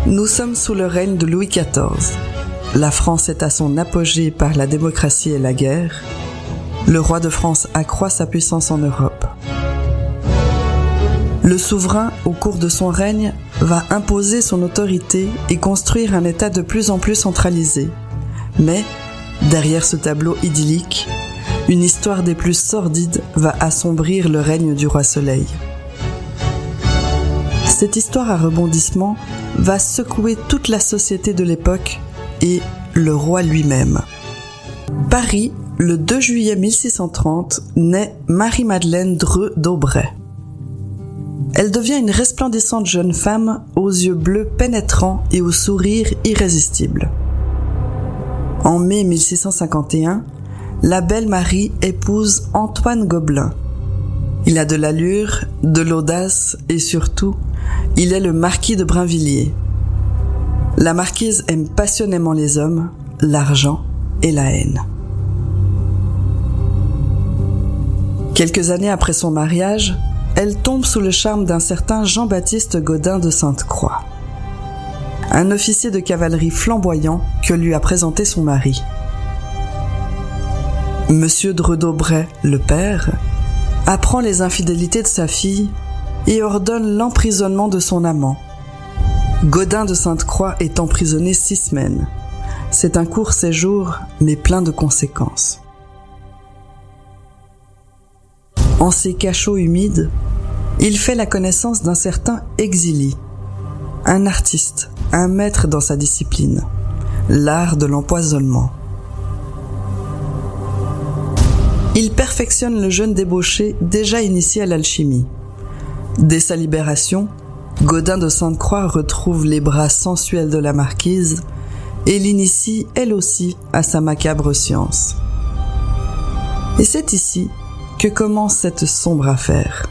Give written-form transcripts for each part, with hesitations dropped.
Nous sommes sous le règne de Louis XIV. La France est à son apogée par la démocratie et la guerre. Le roi de France accroît sa puissance en Europe. Le souverain, au cours de son règne, va imposer son autorité et construire un État de plus en plus centralisé. Mais, derrière ce tableau idyllique, une histoire des plus sordides va assombrir le règne du roi Soleil. Cette histoire à rebondissement va secouer toute la société de l'époque et le roi lui-même. Paris, le 2 juillet 1630, naît Marie-Madeleine Dreux d'Aubray. Elle devient une resplendissante jeune femme aux yeux bleus pénétrants et au sourire irrésistible. En mai 1651, la belle Marie épouse Antoine Gobelin. Il a de l'allure, de l'audace et surtout, il est le marquis de Brinvilliers. La marquise aime passionnément les hommes, l'argent et la haine. Quelques années après son mariage, elle tombe sous le charme d'un certain Jean-Baptiste Gaudin de Sainte-Croix, un officier de cavalerie flamboyant que lui a présenté son mari. Monsieur Dreux d'Aubray, le père, apprend les infidélités de sa fille et ordonne l'emprisonnement de son amant. Gaudin de Sainte-Croix est emprisonné 6 semaines. C'est un court séjour, mais plein de conséquences. En ces cachots humides, il fait la connaissance d'un certain Exili, un artiste, un maître dans sa discipline, l'art de l'empoisonnement. Il perfectionne le jeune débauché déjà initié à l'alchimie. Dès sa libération, Gaudin de Sainte-Croix retrouve les bras sensuels de la marquise et l'initie elle aussi à sa macabre science. Et c'est ici que commence cette sombre affaire.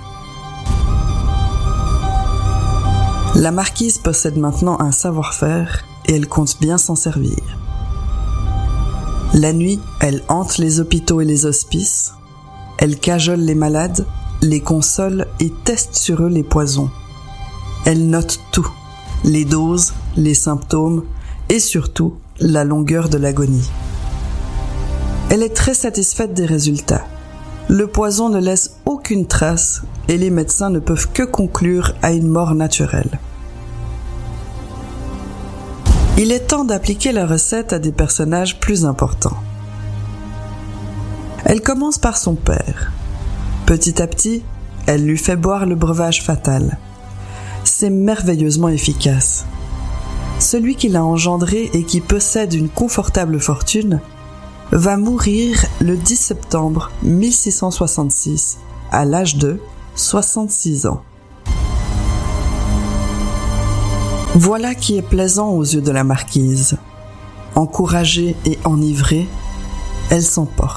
La marquise possède maintenant un savoir-faire et elle compte bien s'en servir. La nuit, elle hante les hôpitaux et les hospices, elle cajole les malades, les console et teste sur eux les poisons. Elle note tout, les doses, les symptômes et surtout la longueur de l'agonie. Elle est très satisfaite des résultats. Le poison ne laisse aucune trace et les médecins ne peuvent que conclure à une mort naturelle. Il est temps d'appliquer la recette à des personnages plus importants. Elle commence par son père. Petit à petit, elle lui fait boire le breuvage fatal. C'est merveilleusement efficace. Celui qui l'a engendré et qui possède une confortable fortune va mourir le 10 septembre 1666 à l'âge de 66 ans. Voilà qui est plaisant aux yeux de la marquise. Encouragée et enivrée, elle s'emporte.